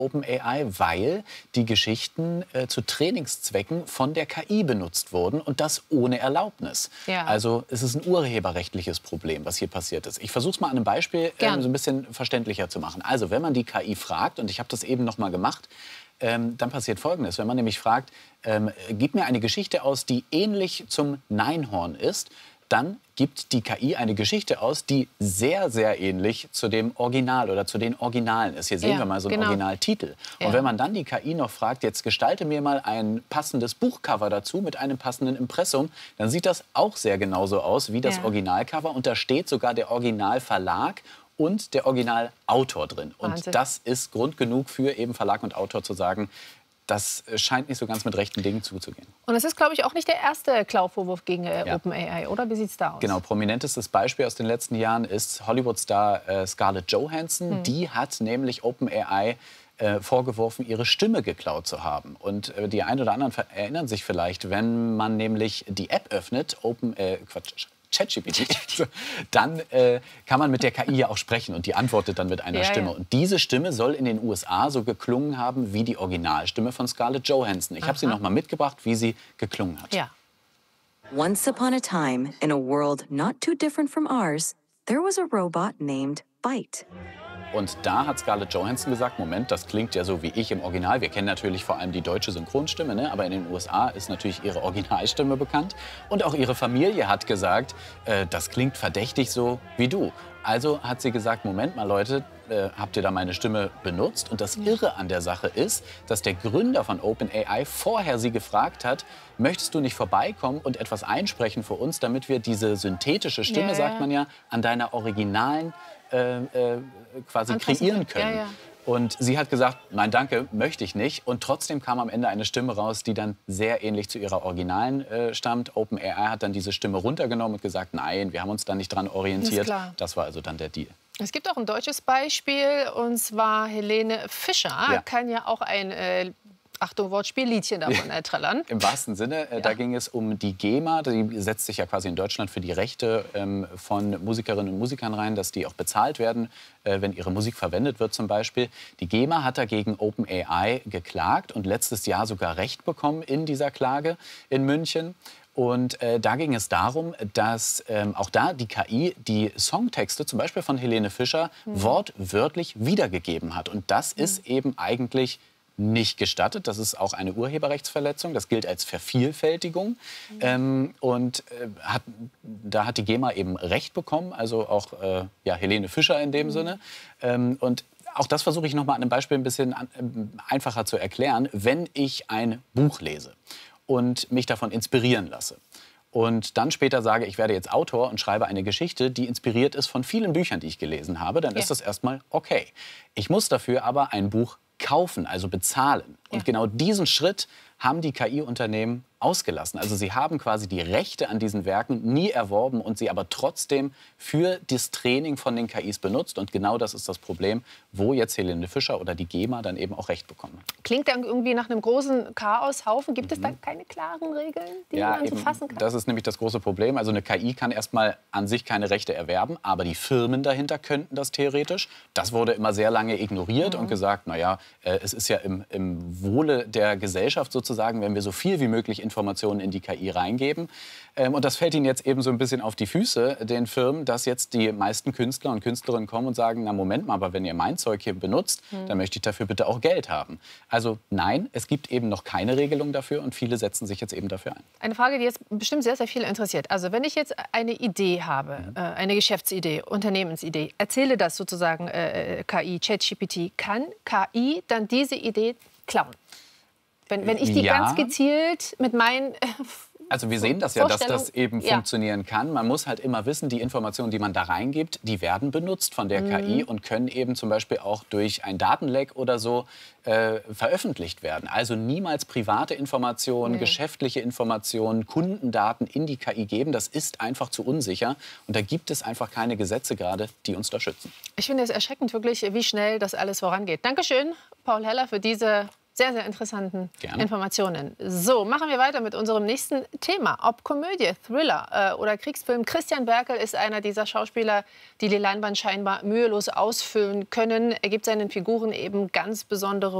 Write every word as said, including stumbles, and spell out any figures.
OpenAI, weil die Geschichten äh, zu Trainingszwecken von der K I benutzt wurden und das ohne Erlaubnis. Ja. Also es ist ein urheberrechtliches Problem, was hier passiert ist. Ich versuche es mal an einem Beispiel ähm, so ein bisschen verständlicher zu machen. Also wenn man die K I fragt, und ich habe das eben noch mal gemacht, ähm, dann passiert Folgendes. Wenn man nämlich fragt, ähm, gib mir eine Geschichte aus, die ähnlich zum Neinhorn ist, dann gibt die K I eine Geschichte aus, die sehr, sehr ähnlich zu dem Original oder zu den Originalen ist. Hier sehen Ja, wir mal so einen genau. Originaltitel. Ja. Und wenn man dann die K I noch fragt, jetzt gestalte mir mal ein passendes Buchcover dazu mit einem passenden Impressum, dann sieht das auch sehr genauso aus wie das Ja. Originalcover. Und da steht sogar der Originalverlag und der Originalautor drin. Und Wahnsinn. das ist Grund genug für eben Verlag und Autor zu sagen, das scheint nicht so ganz mit rechten Dingen zuzugehen. Und es ist, glaube ich, auch nicht der erste Klauvorwurf gegen äh, Ja. OpenAI, oder? Wie sieht es da aus? Genau, prominentestes Beispiel aus den letzten Jahren ist Hollywood-Star äh, Scarlett Johansson. Hm. Die hat nämlich OpenAI äh, vorgeworfen, ihre Stimme geklaut zu haben. Und äh, die einen oder anderen erinnern sich vielleicht, wenn man nämlich die App öffnet, Open, äh, Quatsch, ChatGPT, dann äh, kann man mit der K I ja auch sprechen und die antwortet dann mit einer Ja, Stimme. ja. Und diese Stimme soll in den U S A so geklungen haben wie die Originalstimme von Scarlett Johansson. Ich habe sie Aha. noch mal mitgebracht, wie sie geklungen hat. Ja. Once upon a time, in a world not too different from ours, there was a robot named Byte. Und da hat Scarlett Johansson gesagt, Moment, das klingt ja so wie ich im Original. Wir kennen natürlich vor allem die deutsche Synchronstimme, ne? Aber in den U S A ist natürlich ihre Originalstimme bekannt. Und auch ihre Familie hat gesagt, äh, das klingt verdächtig so wie du. Also hat sie gesagt, Moment mal Leute, äh, habt ihr da meine Stimme benutzt? Und das Irre an der Sache ist, dass der Gründer von OpenAI vorher sie gefragt hat, möchtest du nicht vorbeikommen und etwas einsprechen für uns, damit wir diese synthetische Stimme, Ja, ja. sagt man ja, an deiner originalen äh, äh, quasi Anpassen kreieren können. können. Ja, ja. Und sie hat gesagt, nein, danke, möchte ich nicht. Und trotzdem kam am Ende eine Stimme raus, die dann sehr ähnlich zu ihrer Originalen äh, stammt. OpenAI hat dann diese Stimme runtergenommen und gesagt, nein, wir haben uns da nicht dran orientiert. klar. Das war also dann der Deal. Es gibt auch ein deutsches Beispiel, und zwar Helene Fischer. Ja. Kann ja auch ein, äh, Achtung, Wortspiel, Liedchen davon äh, trällern. Im wahrsten Sinne, äh, da ging es um die GEMA. Die setzt sich ja quasi in Deutschland für die Rechte ähm, von Musikerinnen und Musikern rein, dass die auch bezahlt werden, äh, wenn ihre Musik verwendet wird zum Beispiel. Die GEMA hat dagegen OpenAI geklagt und letztes Jahr sogar Recht bekommen in dieser Klage in München. Und äh, da ging es darum, dass ähm, auch da die K I die Songtexte, zum Beispiel von Helene Fischer, Mhm. wortwörtlich wiedergegeben hat. Und das ist eben eigentlich nicht gestattet. Das ist auch eine Urheberrechtsverletzung. Das gilt als Vervielfältigung. Mhm. Ähm, und äh, hat, da hat die GEMA eben Recht bekommen, also auch äh, ja, Helene Fischer in dem Mhm. Sinne. Ähm, und auch das versuche ich noch mal an einem Beispiel ein bisschen an, ähm, einfacher zu erklären. Wenn ich ein Buch lese und mich davon inspirieren lasse und dann später sage, ich werde jetzt Autor und schreibe eine Geschichte, die inspiriert ist von vielen Büchern, die ich gelesen habe, dann Ja. ist das erstmal okay. Ich muss dafür aber ein Buch kaufen, also bezahlen. Und Ja. genau diesen Schritt haben die K I-Unternehmen ausgelassen. Also sie haben quasi die Rechte an diesen Werken nie erworben und sie aber trotzdem für das Training von den K Is benutzt. Und genau das ist das Problem, wo jetzt Helene Fischer oder die GEMA dann eben auch Recht bekommen. Klingt dann irgendwie nach einem großen Chaoshaufen. Gibt es da keine klaren Regeln, die man so eben, fassen kann? das ist nämlich das große Problem. Also eine K I kann erstmal an sich keine Rechte erwerben, aber die Firmen dahinter könnten das theoretisch. Das wurde immer sehr lange ignoriert und gesagt, naja, äh, es ist ja im, im Wohle der Gesellschaft sozusagen, wenn wir so viel wie möglich Informationen in die K I reingeben. Ähm, und das fällt ihnen jetzt eben so ein bisschen auf die Füße, den Firmen, dass jetzt die meisten Künstler und Künstlerinnen kommen und sagen, na Moment mal, aber wenn ihr mein Zeug hier benutzt, dann möchte ich dafür bitte auch Geld haben. Also nein, es gibt eben noch keine Regelung dafür und viele setzen sich jetzt eben dafür ein. Eine Frage, die jetzt bestimmt sehr, sehr viele interessiert. Also wenn ich jetzt eine Idee habe, Mhm. äh, eine Geschäftsidee, Unternehmensidee, erzähle das sozusagen äh, K I, ChatGPT, kann K I dann diese Idee klauen? Wenn, wenn ich die Ja. ganz gezielt mit meinen... Äh, Also wir sehen das ja, dass Vorstellung, das eben ja. funktionieren kann. Man muss halt immer wissen, die Informationen, die man da reingibt, die werden benutzt von der K I und können eben zum Beispiel auch durch ein Datenleck oder so äh, veröffentlicht werden. Also niemals private Informationen, Nee. geschäftliche Informationen, Kundendaten in die K I geben. Das ist einfach zu unsicher. Und da gibt es einfach keine Gesetze gerade, die uns da schützen. Ich finde es erschreckend wirklich, wie schnell das alles vorangeht. Dankeschön, Paul Heller, für diese sehr, sehr interessanten Gerne. Informationen. So, machen wir weiter mit unserem nächsten Thema. Ob Komödie, Thriller äh, oder Kriegsfilm. Christian Berkel ist einer dieser Schauspieler, die die Leinwand scheinbar mühelos ausfüllen können. Er gibt seinen Figuren eben ganz besondere